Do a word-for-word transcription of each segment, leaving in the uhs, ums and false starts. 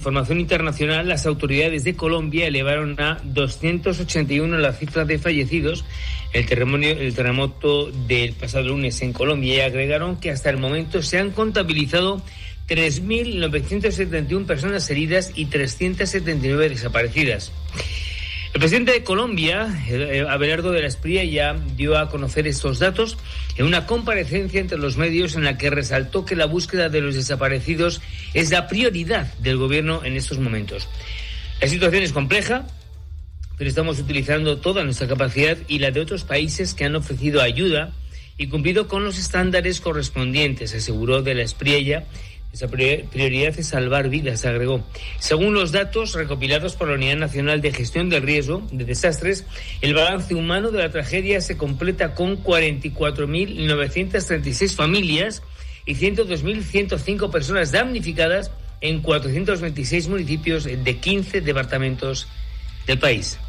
información internacional, las autoridades de Colombia elevaron a doscientos ochenta y uno la cifra de fallecidos el terremoto, el terremoto del pasado lunes en Colombia y agregaron que hasta el momento se han contabilizado tres mil novecientas setenta y una personas heridas y trescientas setenta y nueve desaparecidas. El presidente de Colombia, Abelardo de la Espriella, ya dio a conocer estos datos en una comparecencia entre los medios en la que resaltó que la búsqueda de los desaparecidos es la prioridad del gobierno en estos momentos. La situación es compleja, pero estamos utilizando toda nuestra capacidad y la de otros países que han ofrecido ayuda y cumplido con los estándares correspondientes, aseguró de la Espriella. Esa prioridad es salvar vidas, agregó. Según los datos recopilados por la Unidad Nacional de Gestión del Riesgo de Desastres, el balance humano de la tragedia se completa con cuarenta y cuatro mil novecientas treinta y seis familias y ciento dos mil ciento cinco personas damnificadas en cuatrocientos veintiséis municipios de quince departamentos del país.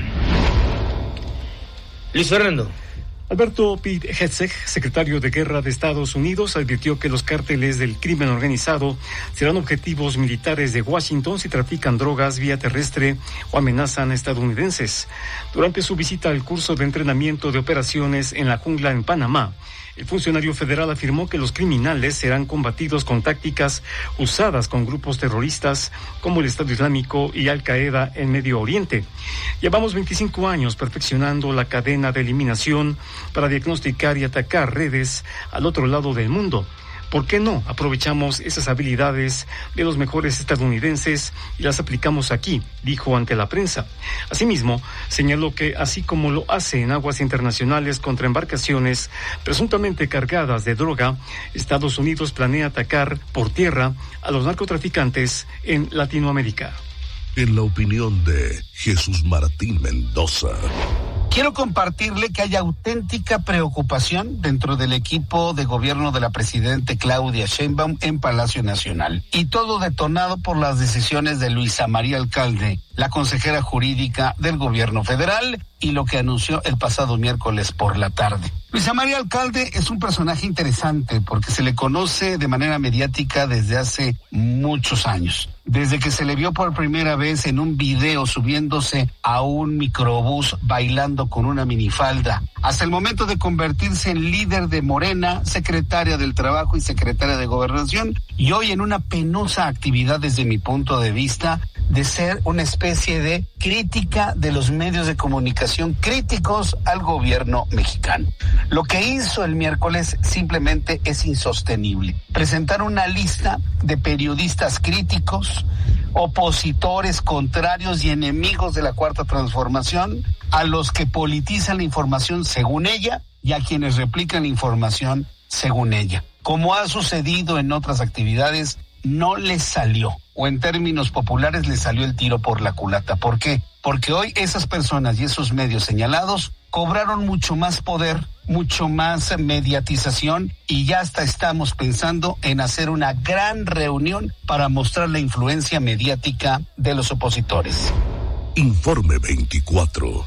Luis Fernando. Alberto Pete Hegseth, secretario de Guerra de Estados Unidos, advirtió que los cárteles del crimen organizado serán objetivos militares de Washington si trafican drogas vía terrestre o amenazan a estadounidenses. Durante su visita al curso de entrenamiento de operaciones en la jungla en Panamá, el funcionario federal afirmó que los criminales serán combatidos con tácticas usadas con grupos terroristas como el Estado Islámico y Al Qaeda en Medio Oriente. Llevamos veinticinco años perfeccionando la cadena de eliminación para diagnosticar y atacar redes al otro lado del mundo. ¿Por qué no aprovechamos esas habilidades de los mejores estadounidenses y las aplicamos aquí?, dijo ante la prensa. Asimismo, señaló que así como lo hace en aguas internacionales contra embarcaciones presuntamente cargadas de droga, Estados Unidos planea atacar por tierra a los narcotraficantes en Latinoamérica. En la opinión de Jesús Martín Mendoza. Quiero compartirle que hay auténtica preocupación dentro del equipo de gobierno de la presidenta Claudia Sheinbaum en Palacio Nacional. Y todo detonado por las decisiones de Luisa María Alcalde, la consejera jurídica del gobierno federal, y lo que anunció el pasado miércoles por la tarde. Luisa María Alcalde es un personaje interesante porque se le conoce de manera mediática desde hace muchos años. Desde que se le vio por primera vez en un video subiéndose a un microbús bailando con una minifalda, hasta el momento de convertirse en líder de Morena, secretaria del Trabajo y secretaria de Gobernación, y hoy en una penosa actividad desde mi punto de vista de ser una especie de crítica de los medios de comunicación críticos al gobierno mexicano. Lo que hizo el miércoles simplemente es insostenible. Presentar una lista de periodistas críticos, opositores, contrarios y enemigos de la Cuarta Transformación, a los que politizan la información según ella y a quienes replican la información según ella. Como ha sucedido en otras actividades, no les salió, o en términos populares les salió el tiro por la culata. ¿Por qué? Porque hoy esas personas y esos medios señalados cobraron mucho más poder, mucho más mediatización, y ya hasta estamos pensando en hacer una gran reunión para mostrar la influencia mediática de los opositores. Informe veinticuatro.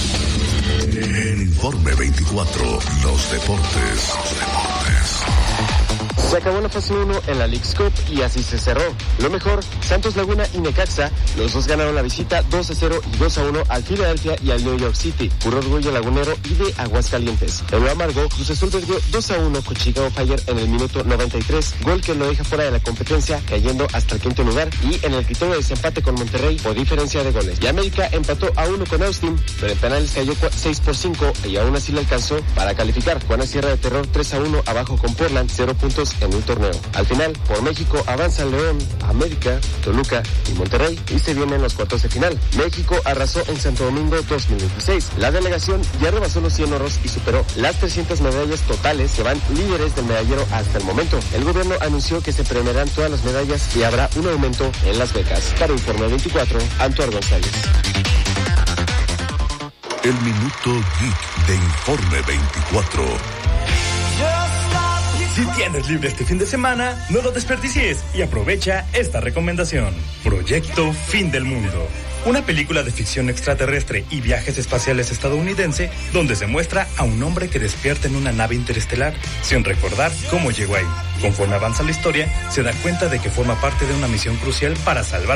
En Informe veinticuatro, los deportes, los deportes. Se acabó la fase uno en la Leagues Cup y así se cerró. Lo mejor, Santos Laguna y Necaxa, los dos ganaron la visita dos a cero y dos a uno al Philadelphia y al New York City, puro orgullo lagunero y de Aguascalientes. En lo amargo, Cruz Azul perdió dos a uno con Chicago Fire en el minuto noventa y tres, gol que lo deja fuera de la competencia, cayendo hasta el quinto lugar, y en el criterio de desempate con Monterrey por diferencia de goles. Y América empató a uno con Austin, pero en penales cayó seis por cinco y aún así le alcanzó para calificar. Juana Sierra de Terror tres a uno abajo con Portland, cero puntos en un torneo. Al final, por México avanzan León, América, Toluca y Monterrey y se vienen los cuartos de final. México arrasó en Santo Domingo dos mil veintiséis. La delegación ya rebasó los cien oros y superó las trescientas medallas totales que van líderes del medallero hasta el momento. El gobierno anunció que se premiarán todas las medallas y habrá un aumento en las becas. Para Informe veinticuatro, Antuar González. El Minuto Geek de Informe veinticuatro. Si tienes libre este fin de semana, no lo desperdicies y aprovecha esta recomendación. Proyecto Fin del Mundo. Una película de ficción extraterrestre y viajes espaciales estadounidense donde se muestra a un hombre que despierta en una nave interestelar sin recordar cómo llegó ahí. Conforme avanza la historia, se da cuenta de que forma parte de una misión crucial para salvar